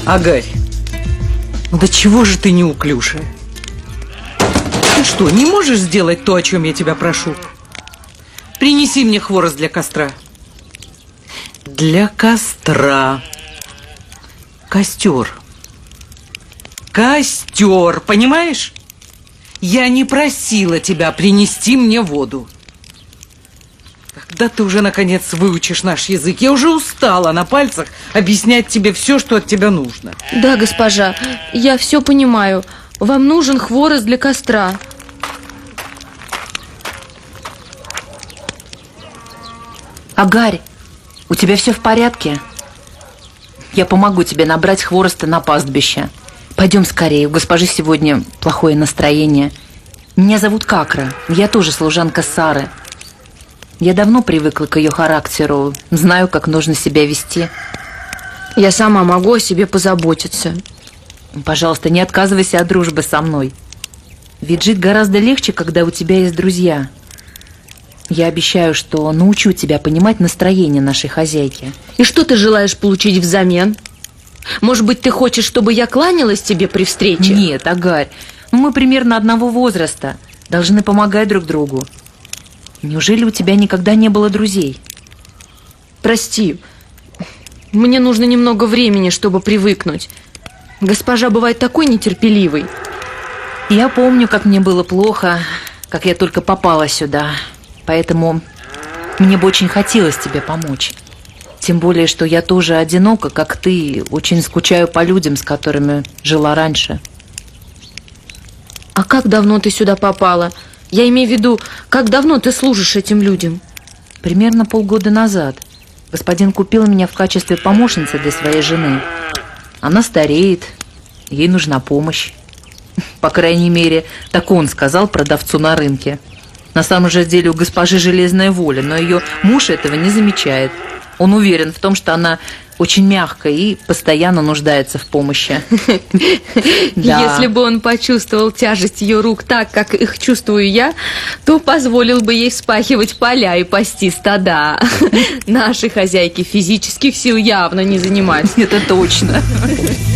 Агарь, ну до чего же ты неуклюжая? Ты что, не можешь сделать то, о чем я тебя прошу? Принеси мне хворост для костра. Для костра. Костер. Костер, понимаешь? Я не просила тебя принести мне воду. Когда ты уже, наконец, выучишь наш язык? Я уже устала на пальцах объяснять тебе все, что от тебя нужно. Да, госпожа, я все понимаю. Вам нужен хворост для костра. Агарь, у тебя все в порядке? Я помогу тебе набрать хвороста на пастбище. Пойдем скорее, у госпожи сегодня плохое настроение. Меня зовут Какра, я тоже служанка Сары. Я давно привыкла к ее характеру, знаю, как нужно себя вести. Я сама могу о себе позаботиться. Пожалуйста, не отказывайся от дружбы со мной. Ведь жить гораздо легче, когда у тебя есть друзья. Я обещаю, что научу тебя понимать настроение нашей хозяйки. И что ты желаешь получить взамен? Может быть, ты хочешь, чтобы я кланялась тебе при встрече? Нет, Агарь, мы примерно одного возраста, должны помогать друг другу. Неужели у тебя никогда не было друзей? Прости, мне нужно немного времени, чтобы привыкнуть. Госпожа бывает такой нетерпеливой. Я помню, как мне было плохо, как я только попала сюда. Поэтому мне бы очень хотелось тебе помочь. Тем более, что я тоже одинока, как ты, очень скучаю по людям, с которыми жила раньше. А как давно ты сюда попала? Я имею в виду, как давно ты служишь этим людям? Примерно полгода назад. Господин купил меня в качестве помощницы для своей жены. Она стареет, ей нужна помощь. По крайней мере, так он сказал продавцу на рынке. На самом же деле у госпожи железная воля, но ее муж этого не замечает. Он уверен в том, что она очень мягкая и постоянно нуждается в помощи. Если бы он почувствовал тяжесть ее рук так, как их чувствую я, то позволил бы ей вспахивать поля и пасти стада. Наши хозяйки физических сил явно не занимают. Это точно.